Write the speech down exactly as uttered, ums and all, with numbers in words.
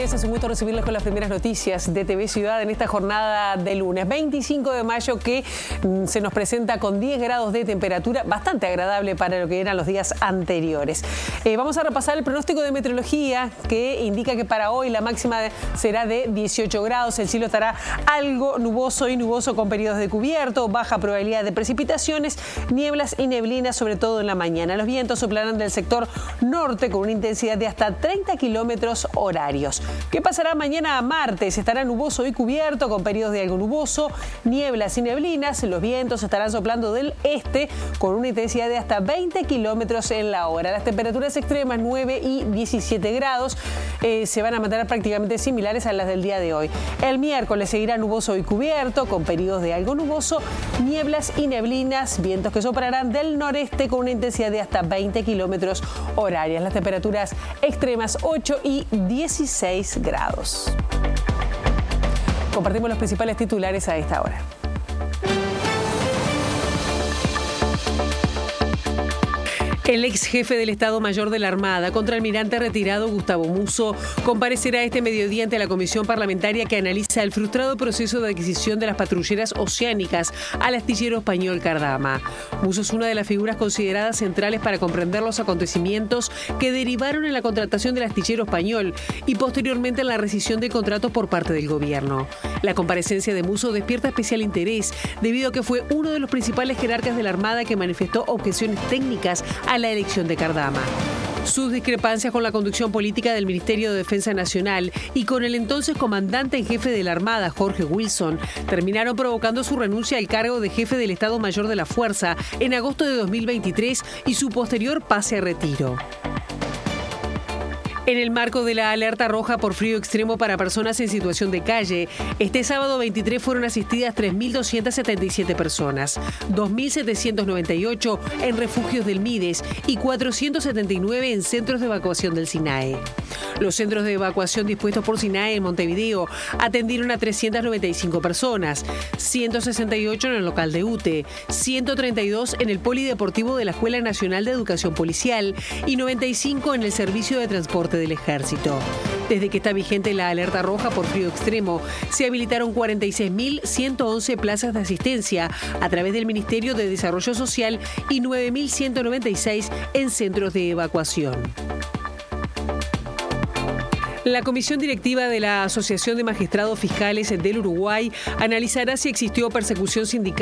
noches, es un gusto recibirles con las primeras noticias de T V Ciudad en esta jornada de lunes veinticinco de mayo que mm, se nos presenta con diez grados de temperatura, bastante agradable para lo que eran los días anteriores. Eh, vamos a repasar el pronóstico de meteorología que indica que para hoy la máxima de, será de dieciocho grados, el cielo estará algo nuboso y nuboso con periodos de cubierto, baja probabilidad de precipitaciones, nieblas y neblinas sobre todo en la mañana. Los vientos soplarán del sector norte con una intensidad de hasta treinta kilómetros horarios. ¿Qué pasará mañana martes? Estará nuboso y cubierto con periodos de algo nuboso, nieblas y neblinas. Los vientos estarán soplando del este con una intensidad de hasta veinte kilómetros en la hora. Las temperaturas extremas nueve y diecisiete grados eh, se van a mantener prácticamente similares a las del día de hoy. El miércoles seguirá nuboso y cubierto con periodos de algo nuboso, nieblas y neblinas, vientos que soplarán del noreste con una intensidad de hasta veinte kilómetros horarios. Las temperaturas extremas ocho y dieciséis grados. Compartimos los principales titulares a esta hora. El ex jefe del Estado Mayor de la Armada, contraalmirante retirado Gustavo Musso, comparecerá este mediodía ante la comisión parlamentaria que analiza el frustrado proceso de adquisición de las patrulleras oceánicas al astillero español Cardama. Musso es una de las figuras consideradas centrales para comprender los acontecimientos que derivaron en la contratación del astillero español y posteriormente en la rescisión del contrato por parte del gobierno. La comparecencia de Musso despierta especial interés debido a que fue uno de los principales jerarcas de la Armada que manifestó objeciones técnicas a la elección de Cardama. Sus discrepancias con la conducción política del Ministerio de Defensa Nacional y con el entonces comandante en jefe de la Armada, Jorge Wilson, terminaron provocando su renuncia al cargo de jefe del Estado Mayor de la Fuerza en agosto de dos mil veintitrés y su posterior pase a retiro. En el marco de la alerta roja por frío extremo para personas en situación de calle, este sábado veintitrés fueron asistidas tres mil doscientas setenta y siete personas, dos mil setecientos noventa y ocho en refugios del Mides y cuatrocientos setenta y nueve en centros de evacuación del SINAE. Los centros de evacuación dispuestos por SINAE en Montevideo atendieron a trescientas noventa y cinco personas, ciento sesenta y ocho en el local de U T E, ciento treinta y dos en el Polideportivo de la Escuela Nacional de Educación Policial y noventa y cinco en el Servicio de Transporte del Ejército. Desde que está vigente la alerta roja por frío extremo, se habilitaron cuarenta y seis mil ciento once plazas de asistencia a través del Ministerio de Desarrollo Social y nueve mil ciento noventa y seis en centros de evacuación. La comisión directiva de la Asociación de Magistrados Fiscales del Uruguay analizará si existió persecución sindical